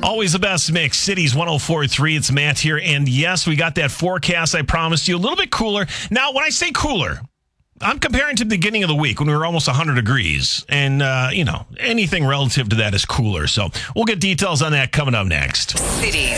Always the best mix. Cities 104.3. It's Matt here. And yes, we got that forecast I promised you. A little bit cooler. Now, when I say cooler, I'm comparing to the beginning of the week when we were almost 100 degrees. And, anything relative to that is cooler. So we'll get details on that coming up next. Cities